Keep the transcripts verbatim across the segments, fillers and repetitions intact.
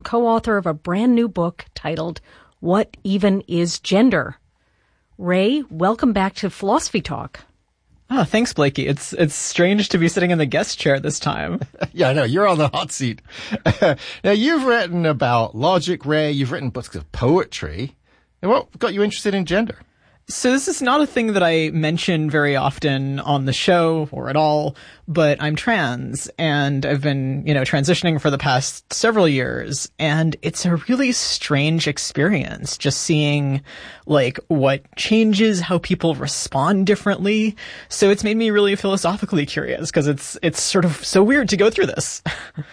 co-author of a brand new book titled What Even Is Gender? Ray, welcome back to Philosophy Talk. Oh, thanks, Blakey. It's it's strange to be sitting in the guest chair this time. Yeah, I know. You're on the hot seat. Now, you've written about logic, Ray. You've written books of poetry. And what got you interested in gender? So this is not a thing that I mention very often on the show or at all, but I'm trans and I've been, you know, transitioning for the past several years, and it's a really strange experience just seeing like what changes, how people respond differently. So it's made me really philosophically curious because it's it's sort of so weird to go through this.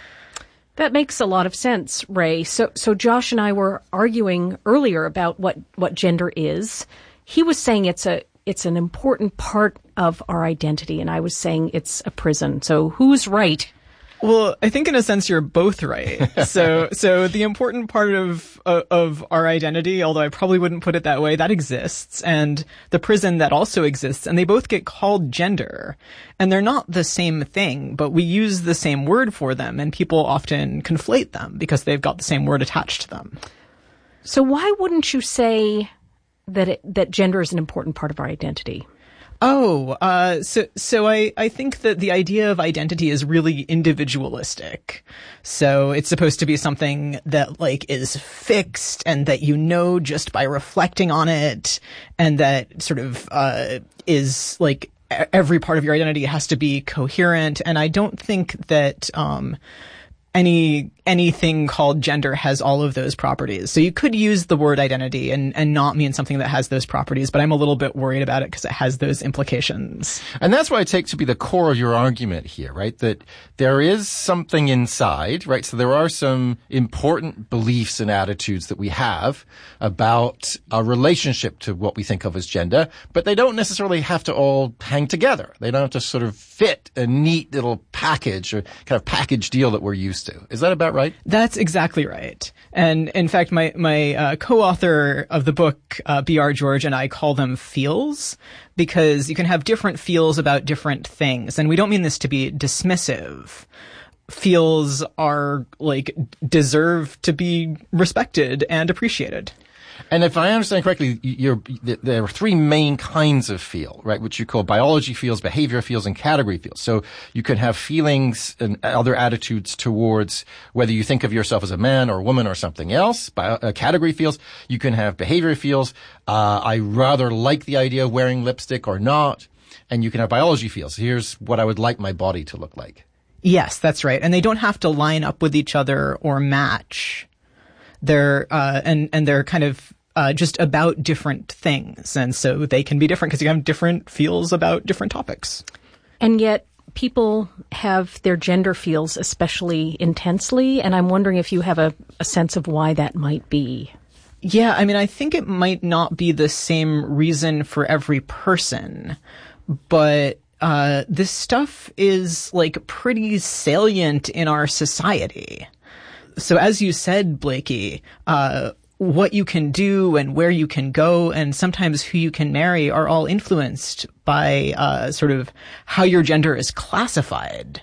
That makes a lot of sense, Ray. So so Josh and I were arguing earlier about what, what gender is. He was saying it's a it's an important part of our identity, and I was saying it's a prison. So who's right? Well, I think in a sense you're both right. So so the important part of uh, of our identity, although I probably wouldn't put it that way, that exists, and the prison that also exists, and they both get called gender. And they're not the same thing, but we use the same word for them, and people often conflate them because they've got the same word attached to them. So why wouldn't you say that it, that gender is an important part of our identity? Oh, uh, so, so I, I think that the idea of identity is really individualistic. So it's supposed to be something that, like, is fixed and that you know just by reflecting on it, and that sort of, uh, is, like, every part of your identity has to be coherent. And I don't think that, um, any anything called gender has all of those properties. So you could use the word identity and, and not mean something that has those properties, but I'm a little bit worried about it because it has those implications. And that's what I take to be the core of your argument here, right? That there is something inside, right? So there are some important beliefs and attitudes that we have about our relationship to what we think of as gender, but they don't necessarily have to all hang together. They don't have to sort of fit a neat little package or kind of package deal that we're used to. Is that about right? That's exactly right. And in fact, my, my uh, co-author of the book, uh, B R George, and I call them feels, because you can have different feels about different things. And we don't mean this to be dismissive. Feels are, like, deserve to be respected and appreciated. And if I understand correctly, you're, there are three main kinds of feel, right, which you call biology feels, behavior feels, and category feels. So you can have feelings and other attitudes towards whether you think of yourself as a man or a woman or something else. Bio, uh, category feels. You can have behavior feels. Uh, I rather like the idea of wearing lipstick or not. And you can have biology feels. Here's what I would like my body to look like. Yes, that's right. And they don't have to line up with each other or match. They're, uh, and, and they're kind of, uh, just about different things. And so they can be different because you have different feels about different topics. And yet people have their gender feels especially intensely. And I'm wondering if you have a, a sense of why that might be. Yeah. I mean, I think it might not be the same reason for every person, but, uh, this stuff is like pretty salient in our society. So as you said, Blakey, uh, what you can do and where you can go and sometimes who you can marry are all influenced by, uh, sort of how your gender is classified.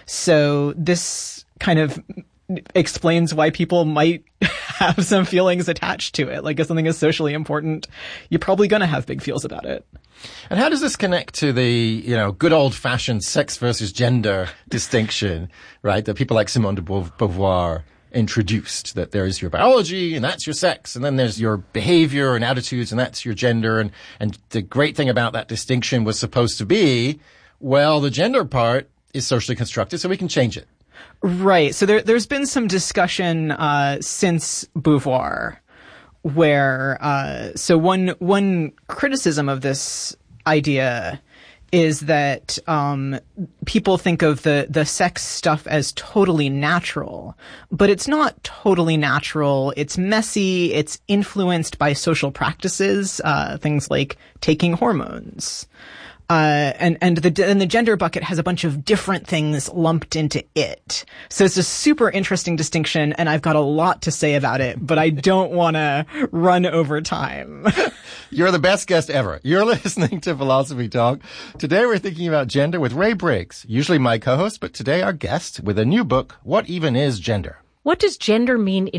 So this kind of explains why people might have some feelings attached to it. Like if something is socially important, you're probably going to have big feels about it. And how does this connect to the, you know, good old-fashioned sex versus gender distinction, right, that people like Simone de Beauvoir introduced, that there is your biology and that's your sex, and then there's your behavior and attitudes and that's your gender. And, and the great thing about that distinction was supposed to be, well, the gender part is socially constructed, so we can change it. Right. So there, there's been some discussion uh, since Beauvoir where, uh, so one one criticism of this idea is that um, people think of the, the sex stuff as totally natural, but it's not totally natural. It's messy. It's influenced by social practices, uh, things like taking hormones. Uh, and, and the, and the gender bucket has a bunch of different things lumped into it. So it's a super interesting distinction, and I've got a lot to say about it, but I don't want to run over time. You're the best guest ever. You're listening to Philosophy Talk. Today we're thinking about gender with Ray Briggs, usually my co-host, but today our guest with a new book, What Even Is Gender? What does gender mean in